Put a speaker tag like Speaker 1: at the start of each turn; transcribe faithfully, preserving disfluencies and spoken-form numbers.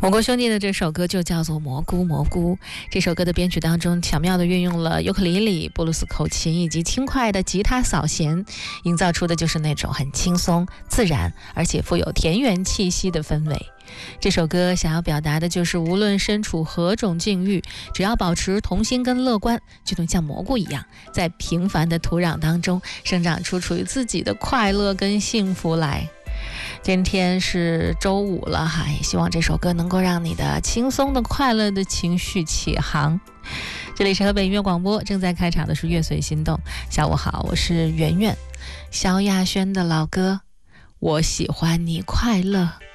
Speaker 1: 我国兄弟的这首歌就叫做蘑菇蘑菇。这首歌的编曲当中巧妙地运用了尤克里里、布鲁斯口琴以及轻快的吉他扫弦，营造出的就是那种很轻松自然而且富有田园气息的氛围。这首歌想要表达的就是无论身处何种境遇，只要保持童心跟乐观，就能像蘑菇一样在平凡的土壤当中生长出属于自己的快乐跟幸福来。今天是周五了哈，也希望这首歌能够让你的轻松的快乐的情绪起航。这里是河北音乐广播，正在开场的是乐随心动。下午好，我是圆圆。萧亚轩的老歌《我喜欢你快乐》。